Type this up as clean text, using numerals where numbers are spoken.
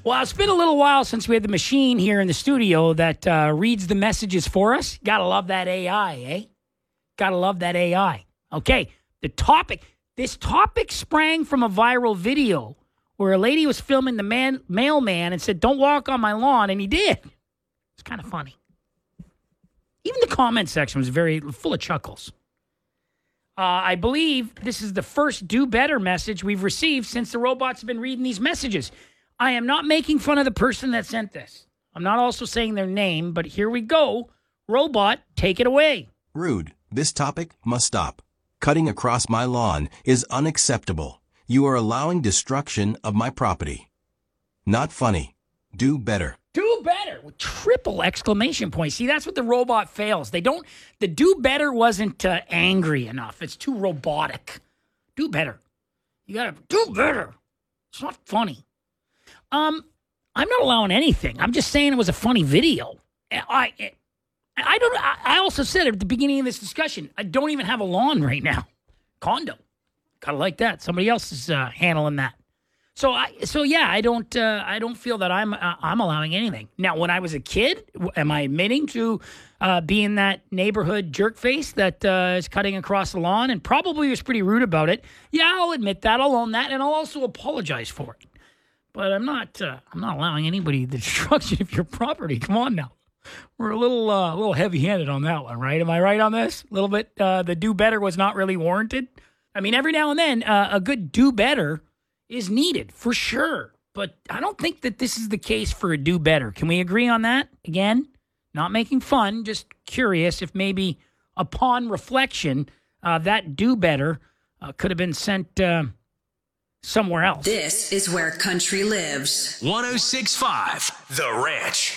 Well, it's been a little while since we had the machine here in the studio that reads the messages for us. Gotta love that AI, eh? Gotta love that AI. Okay, this topic sprang from a viral video where a lady was filming the mailman and said, "Don't walk on my lawn," and he did. It's kind of funny. Even the comment section was very full of chuckles. I believe this is the first do better message we've received since the robots have been reading these messages. I am not making fun of the person that sent this. I'm not also saying their name, but here we go. Robot, take it away. Rude. This topic must stop. Cutting across my lawn is unacceptable. You are allowing destruction of my property. Not funny. Do better. Do better with triple exclamation points. See, that's what the robot fails. The do better wasn't angry enough. It's too robotic. Do better. You got to do better. It's not funny. I'm not allowing anything. I'm just saying it was a funny video. I also said at the beginning of this discussion, I don't even have a lawn right now. Condo. Kind of like that. Somebody else is handling that. So I don't feel that I'm allowing anything. Now, when I was a kid, am I admitting to being that neighborhood jerk face that is cutting across the lawn and probably was pretty rude about it? Yeah, I'll admit that. I'll own that, and I'll also apologize for it. But I'm not allowing anybody the destruction of your property. Come on now. We're a little heavy-handed on that one, right? Am I right on this? A little bit. The do better was not really warranted. I mean, every now and then, a good do better is needed for sure. But I don't think that this is the case for a do better. Can we agree on that? Again, not making fun, just curious if maybe upon reflection, that do better could have been sent somewhere else. This is where country lives. 106.5 The Ranch.